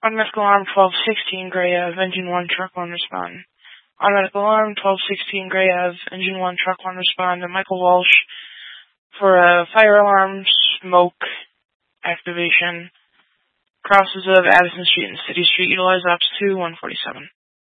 Automatic alarm 1216 Gray Ave, engine 1, truck 1, respond. Automatic alarm 1216 Gray Ave, engine 1, truck 1, respond to Michael Walsh for a fire alarm smoke activation. Crosses of Addison Street and City Street, utilize Ops 2, 147.